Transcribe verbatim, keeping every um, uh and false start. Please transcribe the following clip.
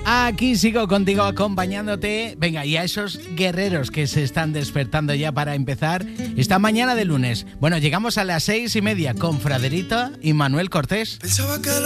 Aquí sigo contigo acompañándote. Venga, y a esos guerreros que se están despertando ya para empezar esta mañana de lunes. Bueno, llegamos a las seis y media con Fraderito y Manuel Cortés. Pensaba que la